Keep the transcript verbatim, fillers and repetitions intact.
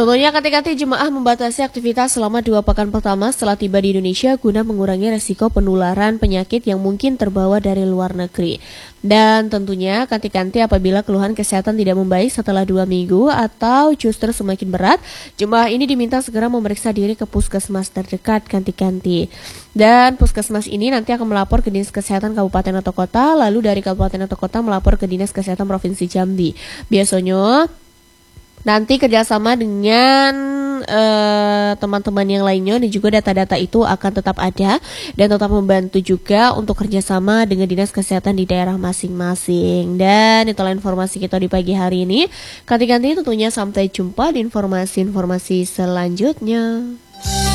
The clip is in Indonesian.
Tentunya ketika jemaah membatasi aktivitas selama dua pekan pertama setelah tiba di Indonesia guna mengurangi resiko penularan penyakit yang mungkin terbawa dari luar negeri. Dan tentunya kanti-kanti apabila keluhan kesehatan tidak membaik setelah dua minggu atau justru semakin berat, jemaah ini diminta segera memeriksa diri ke puskesmas terdekat kanti-kanti. Dan puskesmas ini nanti akan melapor ke Dinas Kesehatan Kabupaten atau Kota, lalu dari Kabupaten atau Kota melapor ke Dinas Kesehatan Provinsi Jambi. Biasanya nanti kerjasama dengan uh, teman-teman yang lainnya dan juga data-data itu akan tetap ada dan tetap membantu juga untuk kerjasama dengan Dinas Kesehatan di daerah masing-masing. Dan itulah informasi kita di pagi hari ini. Kanti-kanti tentunya sampai jumpa di informasi-informasi selanjutnya.